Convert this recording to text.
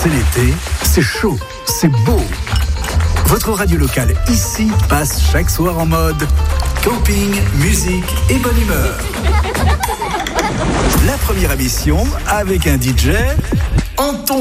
C'est l'été, c'est chaud, c'est beau. Votre radio locale ici passe chaque soir en mode camping, musique et bonne humeur. La première émission avec un DJ en ton